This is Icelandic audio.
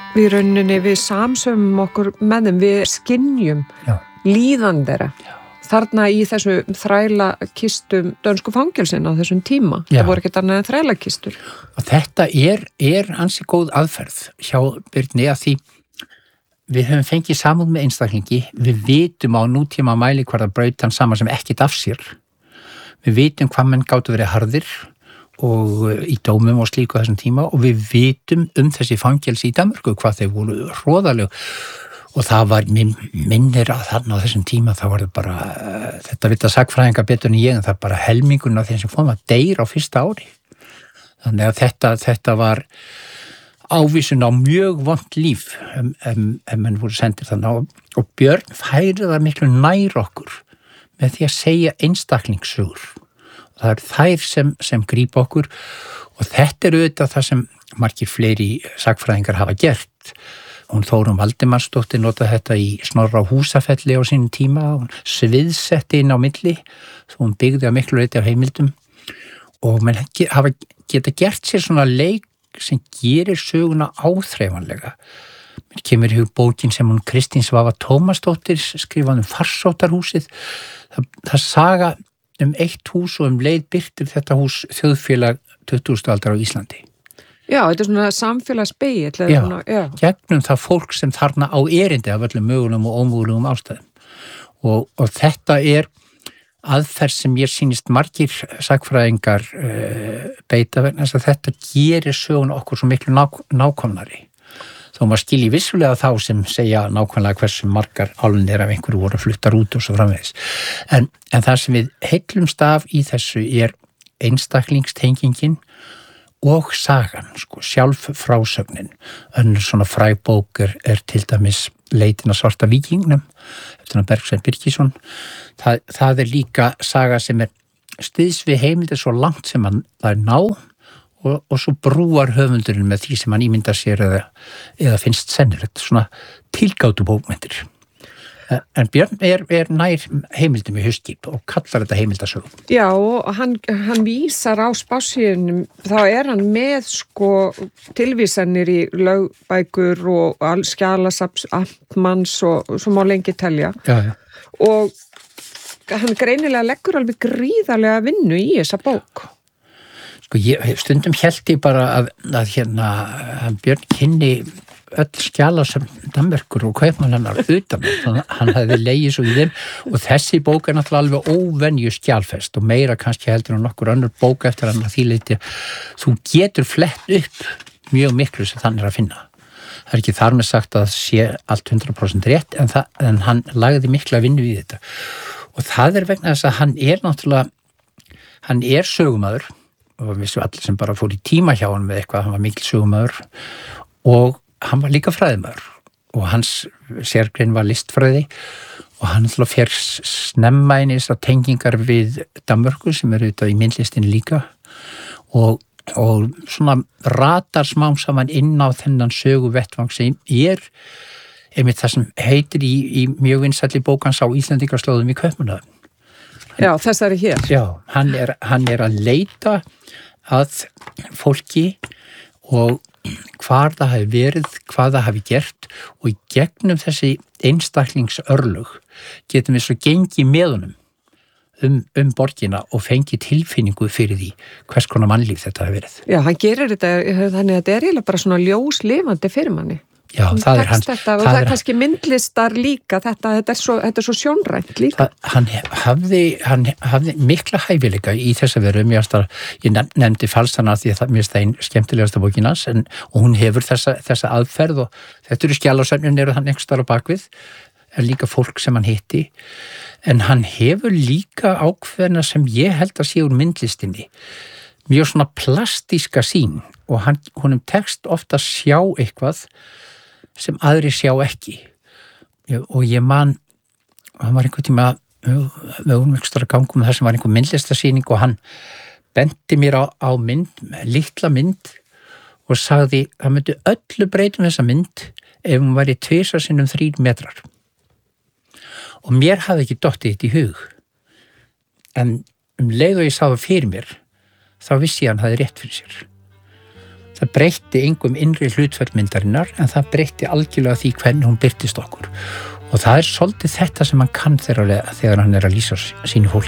Við rauninni við samsömmum okkur með þeim, við skynjum líðan þeirra. Þarna í þessu þrælakistum dönsku fangelsin á þessum tíma. Það voru ekkert annað en þrælakistur. Og þetta er ansi góð aðferð hjá Birni að því við höfum fengið samúð með einstaklingi, við vitum á nútíma mælikvarða braut hann saman sem ekkert af sér. Við vitum hvað menn gátu verið harðir og í dómum og slíku á þessum tíma og við vitum þessi fangelsi í Danmörku hvað þeir voru hroðaleg og það var minnir að þarna á þessum tíma þá var það bara, þetta vita sakfræðingar betur en ég en það er bara helmingurinn af þeim sem fórum að deyra á fyrsta ári. Þannig að þetta var ávísun á mjög vont líf ef menn voru sendir þannig og Björn færi það miklu nær okkur með því að segja einstaklingssögur. Það eru þær sem grípa okkur og þetta er auðvitað það sem margir fleiri sakfræðingar hafa gert. Hún Þórunn Valdimarsdóttir notaði þetta í Snorra á Húsafelli á sínum tíma og sviðsetti inn á milli svo hún byggði á miklu leyti af heimildum og menn geta gert sér svona leik sem gerir söguna áþreifanlega. Mér kemur í hug bókin sem hún Kristín Svava Tómasdóttir skrifaði Farsóttarhúsið. Það saga eitt hús og leið birtir þetta hús þjóðfélag 20. aldar á Íslandi. Já, þetta er svona samfélagsspegill. Já, gegnum það fólk sem þarna á erindi af öllum mögulegum og ómögulegum ástæðum. Og þetta er aðferð sem ég sýnist margir sakfræðingar beita vegna þess að þetta gerir söguna okkur svo miklu nákvæmnari. Þó maður skilji vissulega þá sem segja nákvæmlega hversu margar álnir af einhverju voru fluttar út og svo framvegis. En það sem við heiklumst af í þessu er einstaklingstengingin og sagan, sjálf frásögnin. Önnur svona fræg bók er til dæmis Leitin að svarta víkingnum eftir Bergsveinn Birgisson. Það er líka saga sem er styðst við heimildir svo langt sem það er ná og svo brúar höfundurinn með því sem hann ímyndar sér eða finnst sennilegt, svona tilgátu bókmyndir. En Björn er nær heimildum í haustskip og kallar þetta heimildasögu. Já, og hann vísar á spássíunum, þá er hann með tilvísanir í lögbækur og skjalasafns Amtmanns og svo má lengi telja. Já. Og hann greinilega leggur alveg gríðarlega vinnu í þessa bók. Stundum hélt ég bara að Björn kynni öll skjalasöfn Danmerkur og kaupmannannar utan þannig að hann hefði legið svo í þeim og þessi bók er náttúrulega alveg óvenju skjalfest og meira kannski heldur en nokkur önnur bók eftir hann að því leyti þú getur flett upp mjög miklu sem þannig er að finna. Það er ekki þar með sagt að sé allt 100% rétt en hann lagði mikla vinnu í þetta og það er vegna þess að hann er sögumaður og vissu allir sem bara fór í tíma hjá hann með eitthvað, hann var mikil sögumaður og hann var líka fræðimaður og hans sérgrein var listfræði og hann fer snemma inn í þessar tengingar við Danmörku sem eru auðvitað í myndlistinni líka og svona ratar smám saman inn á þennan söguvettvang sem er einmitt það sem heitir í mjög vinsælli bókans á Íslendingarslóðum í Kaupmannahöfn. Já, þessari hér. Já, hann er að leita að fólki og hvar það hafi verið, hvað það hafi gert og í gegnum þessi einstaklingsörlög getum við svo gengið með honum borgina og fengið tilfinningu fyrir því hvers konar mannlíf þetta hafi verið. Já, hann gerir þetta, þannig að þetta er eiginlega bara svona ljóslifandi fyrir manni. Já, það er hann. Og það er kannski myndlistar líka, þetta er svo sjónrænt líka. Hann hafði mikla hæfileika í þessa veru, ég nefndi falsana því að mér finnst það einn skemmtilegasta bókinans og hún hefur þessa aðferð og þetta eru skjalasöfnin eru hann einhvers staðar á bakvið, en líka fólk sem hann hitti, en hann hefur líka ákveðna sem ég held að sé úr myndlistinni, mjög svona plastíska sýn og honum tekst ofta að sjá eitthvað sem aðri sjá ekki og ég man hann var einhvern tíma við vorum ekstra gangum þar sem var einhver myndlistasýning og hann benti mér á mynd, litla mynd og sagði það myndi öllu breytum þessa mynd ef hún væri 2 sinnum 3 metrar og mér hafði ekki dottið þetta í hug en leið og ég sá það fyrir mér þá vissi ég hann hafði rétt fyrir sér það breytti engum innri hlutfallmyndarinnar en það breytti algjörlega því hvernig hún birtist okkur og það svolítið þetta sem hann kann þegar hann að lýsa sínu fólki.